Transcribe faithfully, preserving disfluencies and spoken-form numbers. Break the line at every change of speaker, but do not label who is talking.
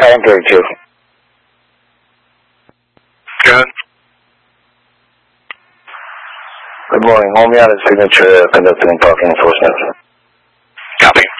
Column thirty-two.
Go ahead.
Good morning. Hold me out of signature, conducting parking enforcement.
Copy.